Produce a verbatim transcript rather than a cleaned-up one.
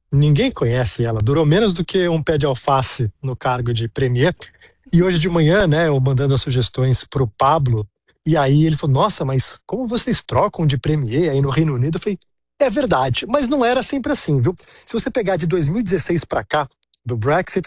Ninguém conhece ela, durou menos do que um pé de alface no cargo de premier. E hoje de manhã, né, eu mandando as sugestões para o Pablo, e aí ele falou: Nossa, mas como vocês trocam de premier aí no Reino Unido? Eu falei: É verdade, mas não era sempre assim, viu? Se você pegar de dois mil e dezesseis para cá, do Brexit,